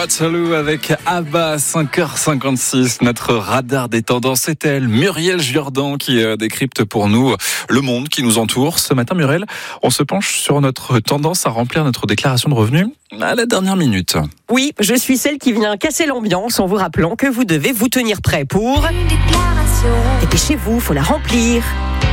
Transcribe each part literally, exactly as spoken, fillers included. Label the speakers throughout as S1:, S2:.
S1: Waterloo avec Abba, cinq heures cinquante-six. Notre radar des tendances, c'est elle, Muriel Jourdan, qui décrypte pour nous le monde qui nous entoure. Ce matin, Muriel, on se penche sur notre tendance à remplir notre déclaration de revenus à la dernière minute.
S2: Oui, je suis celle qui vient casser l'ambiance en vous rappelant que vous devez vous tenir prêt pour...
S3: Une déclaration.
S2: Dépêchez-vous, faut la remplir.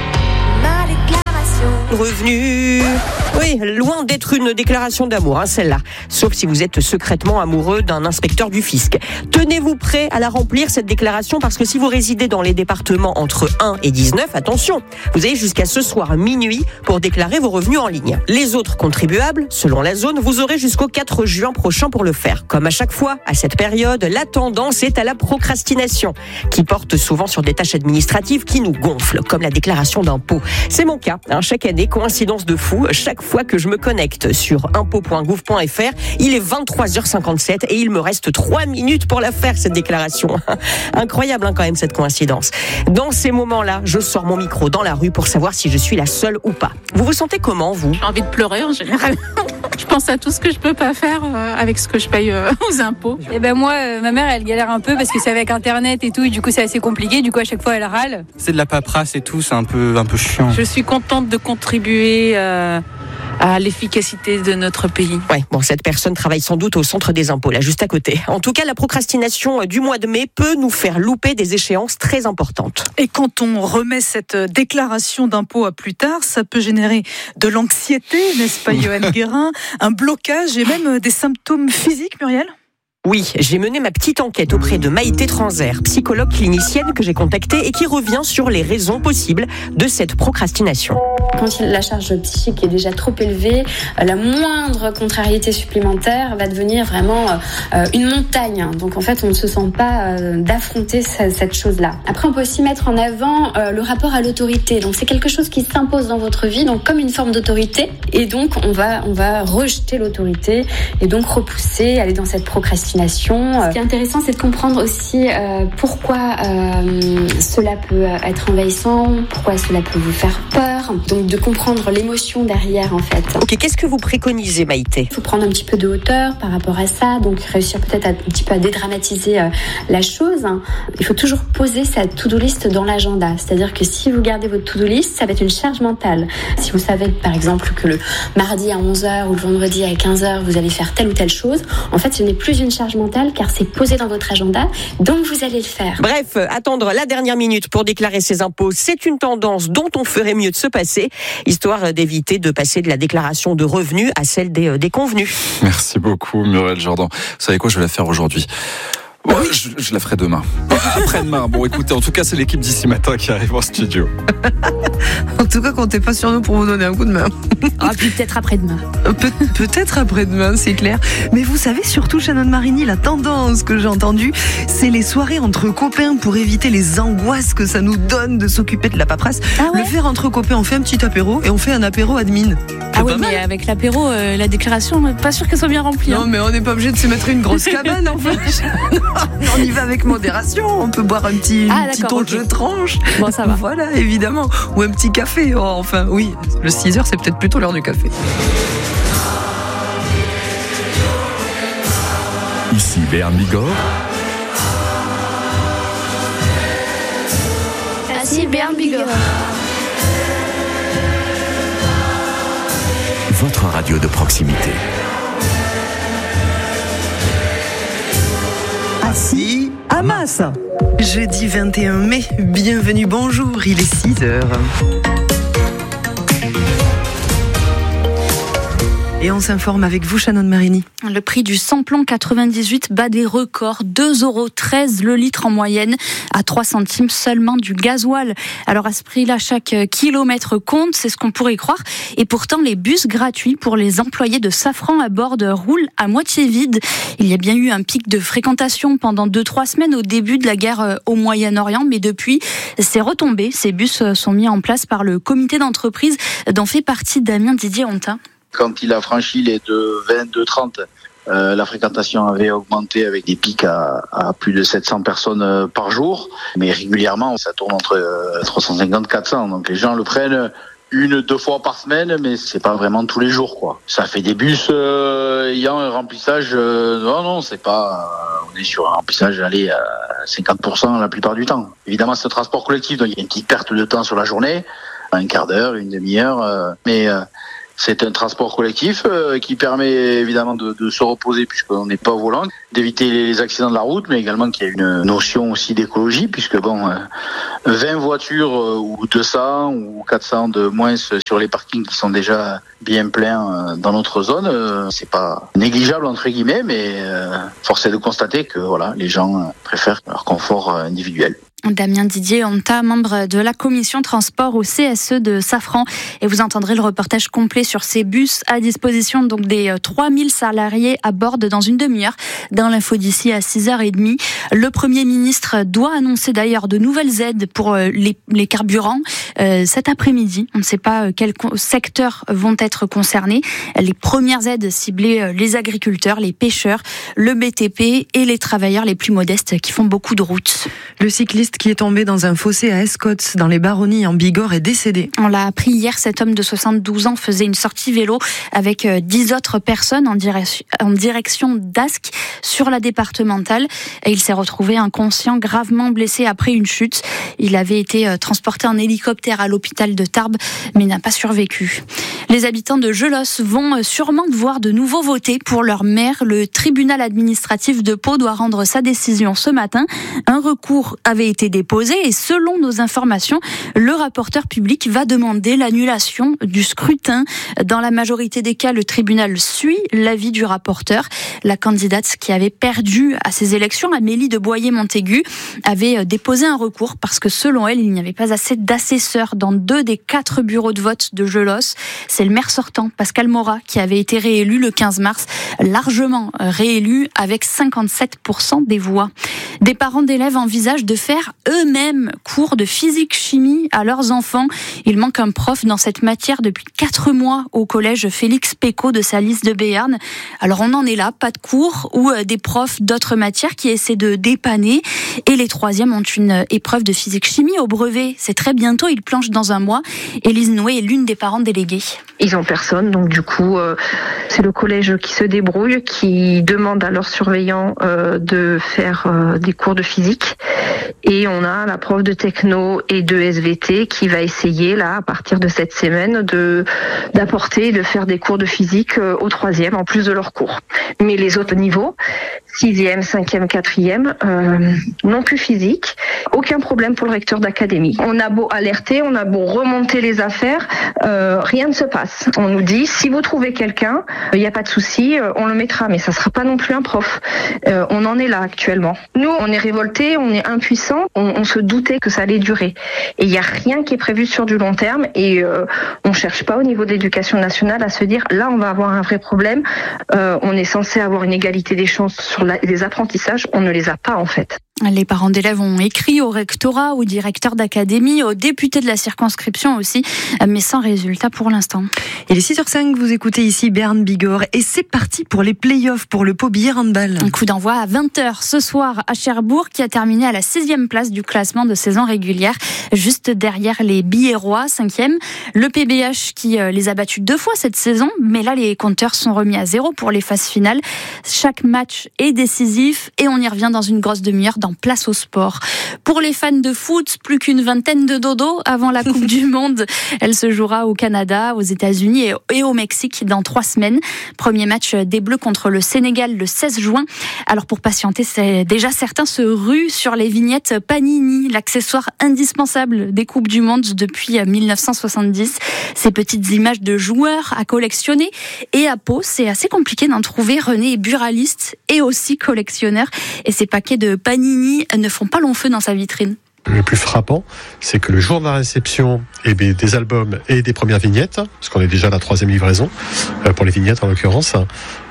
S3: Ma déclaration.
S2: Revenu. Oui, loin d'être une déclaration d'amour, hein, celle-là. Sauf si vous êtes secrètement amoureux d'un inspecteur du fisc. Tenez-vous prêt à la remplir, cette déclaration, parce que si vous résidez dans les départements entre un et dix-neuf, attention, vous avez jusqu'à ce soir minuit pour déclarer vos revenus en ligne. Les autres contribuables, selon la zone, vous aurez jusqu'au quatre juin prochain pour le faire. Comme à chaque fois, à cette période, la tendance est à la procrastination, qui porte souvent sur des tâches administratives qui nous gonflent, comme la déclaration d'impôt. C'est mon cas, hein, chaque année, coïncidence de fou, chaque fois que je me connecte sur impôt point gouv point f r, il est vingt-trois heures cinquante-sept et il me reste trois minutes pour la faire, cette déclaration. Incroyable, hein, quand même, cette coïncidence. Dans ces moments-là, je sors mon micro dans la rue pour savoir si je suis la seule ou pas. Vous vous sentez comment, vous ?
S4: J'ai envie de pleurer en général. Je pense à tout ce que je peux pas faire euh, avec ce que je paye euh, aux impôts.
S5: Et ben moi, euh, ma mère, elle galère un peu parce que c'est avec Internet et tout, et du coup c'est assez compliqué. Du coup à chaque fois elle râle.
S6: C'est de la paperasse et tout, c'est un peu un peu chiant.
S4: Je suis contente de contribuer euh, à l'efficacité de notre pays.
S2: Ouais, bon, cette personne travaille sans doute au centre des impôts, là, juste à côté. En tout cas, la procrastination du mois de mai peut nous faire louper des échéances très importantes.
S7: Et quand on remet cette déclaration d'impôt à plus tard, ça peut générer de l'anxiété, n'est-ce pas, Yoann Guérin, un blocage et même des symptômes physiques, Muriel ?
S2: Oui, j'ai mené ma petite enquête auprès de Maïté Transer, psychologue clinicienne que j'ai contactée et qui revient sur les raisons possibles de cette procrastination.
S8: Quand la charge psychique est déjà trop élevée, la moindre contrariété supplémentaire va devenir vraiment une montagne. Donc en fait, on ne se sent pas d'affronter cette chose-là. Après, on peut aussi mettre en avant le rapport à l'autorité. Donc c'est quelque chose qui s'impose dans votre vie, donc comme une forme d'autorité. Et donc on va, on va rejeter l'autorité et donc repousser, aller dans cette procrastination. Ce qui est intéressant, c'est de comprendre aussi euh, pourquoi euh, cela peut être envahissant, pourquoi cela peut vous faire peur. Donc de comprendre l'émotion derrière, en fait.
S2: Ok, qu'est-ce que vous préconisez, Maïté ?
S8: Il faut prendre un petit peu de hauteur par rapport à ça, donc réussir peut-être à, un petit peu à dédramatiser euh, la chose. Il faut toujours poser sa to-do list dans l'agenda. C'est-à-dire que si vous gardez votre to-do list, ça va être une charge mentale. Si vous savez, par exemple, que le mardi à onze heures ou le vendredi à quinze heures, vous allez faire telle ou telle chose, en fait, ce n'est plus une charge mentale car c'est posé dans votre agenda, donc vous allez le faire.
S2: Bref, attendre la dernière minute pour déclarer ses impôts, c'est une tendance dont on ferait mieux de se passer, histoire d'éviter de passer de la déclaration de revenus à celle des, des convenus.
S1: Merci beaucoup, Muriel Jourdan. Vous savez quoi, je vais la faire aujourd'hui. Bon, oui. je, je la ferai demain. Après-demain. Bon, écoutez, en tout cas, c'est l'équipe d'ici matin qui arrive en studio.
S9: En tout cas, comptez pas sur nous pour vous donner un coup de main.
S5: Ah, puis peut-être après-demain.
S9: Pe- peut-être après-demain, c'est clair. Mais vous savez, surtout, Shannon Marini, la tendance que j'ai entendue, c'est les soirées entre copains pour éviter les angoisses que ça nous donne de s'occuper de la paperasse.
S5: Ah ouais ?
S9: Le faire entre copains, on fait un petit apéro et on fait un apéro admin.
S5: Ah oui, mais avec l'apéro, euh, la déclaration, pas sûr qu'elle soit bien remplie.
S9: Non,
S5: hein.
S9: mais on n'est pas obligé de se mettre une grosse cabane, en fait. On y va avec modération. On peut boire un petit,
S5: Ah,
S9: petit
S5: d'accord,
S9: ton
S5: ok.
S9: de tranche.
S5: Bon, ça va.
S9: Voilà, évidemment. Ou un petit café. Oh, enfin, oui, le six heures, c'est peut-être plutôt l'heure du café.
S10: Ici Béarn Bigorre.
S3: Ici Béarn Bigorre.
S10: Votre radio de proximité.
S9: Assis à Masse. Jeudi vingt et un mai, bienvenue, bonjour, il est six heures. Et on s'informe avec vous, Shannon Marini.
S11: Le prix du samplon quatre-vingt-dix-huit bat des records, deux euros treize le litre en moyenne, à trois centimes seulement du gasoil. Alors à ce prix-là, chaque kilomètre compte, c'est ce qu'on pourrait croire. Et pourtant, les bus gratuits pour les employés de Safran à bord roulent à moitié vides. Il y a bien eu un pic de fréquentation pendant deux trois semaines au début de la guerre au Moyen-Orient, mais depuis, c'est retombé. Ces bus sont mis en place par le comité d'entreprise dont fait partie Damien Didier-Hontin.
S12: Quand il a franchi les de vingt-deux trente, euh, la fréquentation avait augmenté avec des pics à, à plus de sept cents personnes par jour. Mais régulièrement, ça tourne entre trois cent cinquante et quatre cents. Donc les gens le prennent une, deux fois par semaine, mais c'est pas vraiment tous les jours, quoi. Ça fait des bus euh, ayant un remplissage. Euh, non, non, c'est pas. Euh, on est sur un remplissage, allez, à cinquante pour cent la plupart du temps. Évidemment, c'est un transport collectif, donc il y a une petite perte de temps sur la journée, un quart d'heure, une demi-heure, euh, mais. Euh, C'est un transport collectif euh, qui permet évidemment de, de se reposer puisqu'on n'est pas au volant, d'éviter les accidents de la route, mais également qu'il y a une notion aussi d'écologie puisque bon, euh, vingt voitures euh, ou deux cents ou quatre cents de moins sur les parkings qui sont déjà bien pleins euh, dans notre zone, euh, c'est pas négligeable entre guillemets, mais euh, force est de constater que voilà, les gens euh, préfèrent leur confort euh, individuel.
S11: Damien Didier Honta, membre de la commission transport au C S E de Safran. Et vous entendrez le reportage complet sur ces bus à disposition donc des trois mille salariés à bord dans une demi-heure. Dans l'info d'ici à six heures trente. Le Premier ministre doit annoncer d'ailleurs de nouvelles aides pour les, les carburants euh, cet après-midi. On ne sait pas quels secteurs vont être concernés. Les premières aides ciblées les agriculteurs, les pêcheurs, le B T P et les travailleurs les plus modestes qui font beaucoup de routes.
S9: Le cycliste qui est tombé dans un fossé à Escotts, dans les Baronnies, en Bigorre, est décédé.
S11: On l'a appris hier, cet homme de soixante-douze ans faisait une sortie vélo avec dix autres personnes en direction, en direction d'Ascq sur la départementale. Et il s'est retrouvé inconscient, gravement blessé après une chute. Il avait été transporté en hélicoptère à l'hôpital de Tarbes, mais n'a pas survécu. Les habitants de Gelos vont sûrement devoir de nouveau voter pour leur maire. Le tribunal administratif de Pau doit rendre sa décision ce matin. Un recours avait été déposé et selon nos informations, le rapporteur public va demander l'annulation du scrutin. Dans la majorité des cas, le tribunal suit l'avis du rapporteur. La candidate qui avait perdu à ces élections, Amélie de Boyer-Montaigu, avait déposé un recours parce que selon elle, il n'y avait pas assez d'assesseurs dans deux des quatre bureaux de vote de Gelos. C'est le maire sortant, Pascal Mora, qui avait été réélu le quinze mars, largement réélu avec cinquante-sept pour cent des voix. Des parents d'élèves envisagent de faire eux-mêmes cours de physique-chimie à leurs enfants. Il manque un prof dans cette matière depuis quatre mois au collège Félix Pécaud de Salis de Béarn. Alors on en est là, pas de cours ou des profs d'autres matières qui essaient de dépanner. Et les troisièmes ont une épreuve de physique-chimie au brevet. C'est très bientôt, ils planchent dans un mois. Élise Noué est l'une des parents déléguées.
S13: Ils ont personne, donc du coup, euh, c'est le collège qui se débrouille, qui demande à leurs surveillants euh, de faire euh, des cours de physique. Et on a la prof de techno et de S V T qui va essayer, là, à partir de cette semaine, de d'apporter, de faire des cours de physique euh, au troisième, en plus de leurs cours. Mais les autres niveaux, sixième, cinquième, quatrième, euh, non plus physique. Aucun problème pour le recteur d'académie. On a beau alerter, on a beau remonter les affaires, euh, rien ne se passe. On nous dit, si vous trouvez quelqu'un, il n'y a pas de souci, euh, on le mettra, mais ça ne sera pas non plus un prof. Euh, on en est là actuellement. Nous, on est révoltés, on est impuissants, on, on se doutait que ça allait durer. Et il n'y a rien qui est prévu sur du long terme et euh, on ne cherche pas au niveau de l'éducation nationale à se dire, là, on va avoir un vrai problème. Euh, on est censé avoir une égalité des chances sur la, les apprentissages, on ne les a pas en fait.
S11: Les parents d'élèves ont écrit au rectorat, au directeur d'académie, aux députés de la circonscription aussi, mais sans résultat pour l'instant.
S9: Il est six heures cinq, vous écoutez ici Béarn Bigorre et c'est parti pour les playoffs pour le Pau Billard Handball.
S11: Un coup d'envoi à vingt heures ce soir à Cherbourg qui a terminé à la sixième place du classement de saison régulière, juste derrière les Biérois, cinquième. Le P B H qui les a battus deux fois cette saison, mais là les compteurs sont remis à zéro pour les phases finales. Chaque match est décisif et on y revient dans une grosse demi-heure dans Place au sport. Pour les fans de foot, plus qu'une vingtaine de dodos avant la Coupe du Monde. Elle se jouera au Canada, aux États-Unis et au Mexique dans trois semaines. Premier match des Bleus contre le Sénégal le seize juin. Alors pour patienter, c'est déjà certains se ruent sur les vignettes Panini, l'accessoire indispensable des Coupes du Monde depuis mille neuf cent soixante-dix. Ces petites images de joueurs à collectionner. Et à Pau, c'est assez compliqué d'en trouver. René est buraliste et aussi collectionneur. Et ces paquets de Panini ne font pas long feu dans sa vitrine.
S14: Le plus frappant, c'est que le jour de la réception, eh bien, des albums et des premières vignettes, parce qu'on est déjà à la troisième livraison, pour les vignettes en l'occurrence,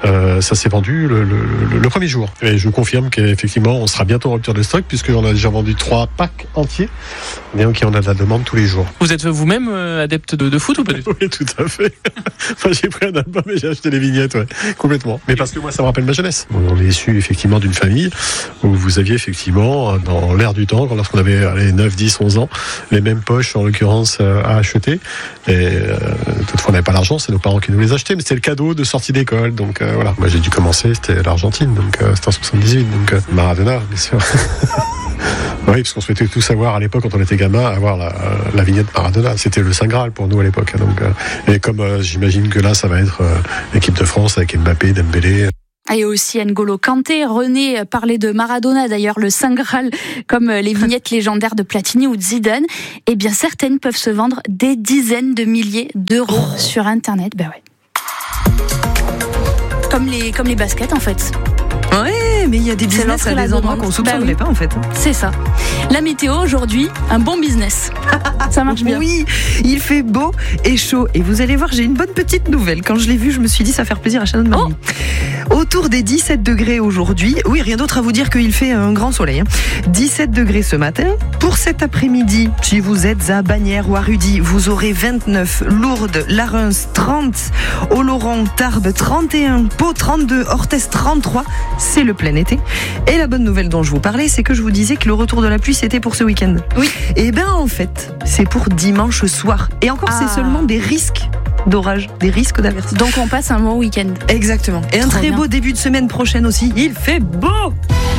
S14: Euh, ça s'est vendu le, le, le, le premier jour. Et je confirme qu'effectivement, on sera bientôt en rupture de stock puisqu'on a déjà vendu trois packs entiers. Et donc, on a de la demande tous les jours.
S15: Vous êtes vous-même euh, adepte de, de foot ou pas du tout?
S14: Oui, tout à fait. Enfin, j'ai pris un album et j'ai acheté les vignettes, ouais, complètement. Mais parce que moi, ça me rappelle ma jeunesse. On est issu effectivement d'une famille où vous aviez effectivement, dans l'air du temps, lorsqu'on avait allez, neuf, dix, onze ans, les mêmes poches, en l'occurrence, à acheter. Et euh, toutefois, on n'avait pas l'argent, c'est nos parents qui nous les achetaient, mais c'était le cadeau de sortie d'école. Donc euh, voilà, moi j'ai dû commencer, c'était l'Argentine, donc euh, c'était en soixante-dix-huit, donc euh, Maradona, bien sûr. Oui, parce qu'on souhaitait tout savoir à l'époque, quand on était gamin, avoir la, la vignette Maradona. C'était le Saint Graal pour nous à l'époque. Donc, euh, et comme euh, j'imagine que là, ça va être euh, l'équipe de France avec Mbappé, Dembélé.
S11: Et aussi N'Golo Kanté. René parlait de Maradona, d'ailleurs, le Saint Graal, comme les vignettes légendaires de Platini ou de Zidane. Eh bien, certaines peuvent se vendre des dizaines de milliers d'euros oh. sur Internet. Ben ouais. Comme les, comme les baskets, en fait.
S9: Ouais, mais il y a des business à des endroits qu'on ne soupçonnerait bah oui. pas en fait.
S11: C'est ça. La météo aujourd'hui, un bon business. Ça marche bien.
S9: Oui, il fait beau et chaud. Et vous allez voir, j'ai une bonne petite nouvelle. Quand je l'ai vu, je me suis dit, ça va faire plaisir à Shannon Marie. Oh. Autour des dix-sept degrés aujourd'hui. Oui, rien d'autre à vous dire qu'il fait un grand soleil. Hein. dix-sept degrés ce matin. Pour cet après-midi, si vous êtes à Bagnères ou à Rudy, vous aurez vingt-neuf. Lourdes, Larens, trente. Oloron, Tarbes, trente et un. Pau, trente-deux. Orthez, trente-trois. C'est le plein été. Et la bonne nouvelle dont je vous parlais, c'est que je vous disais que le retour de la pluie, c'était pour ce week-end.
S11: Oui.
S9: Et bien, en fait, c'est pour dimanche soir. Et encore, ah. c'est seulement des risques d'orage, des risques d'avertissement.
S11: Donc, on passe un bon week-end.
S9: Exactement. Et Trop un très bien. beau début de semaine prochaine aussi. Il fait beau!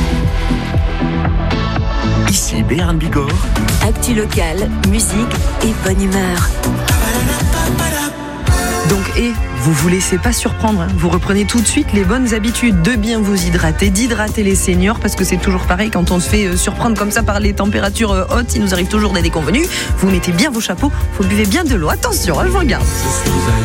S10: Ici Béarn Bigorre.
S16: Actu locale, musique et bonne humeur.
S9: Donc, et vous vous laissez pas surprendre, hein. Vous reprenez tout de suite les bonnes habitudes de bien vous hydrater, d'hydrater les seniors, parce que c'est toujours pareil quand on se fait surprendre comme ça par les températures hautes, il nous arrive toujours des déconvenus. Vous mettez bien vos chapeaux, vous buvez bien de l'eau. Attention, hein, je vous regarde.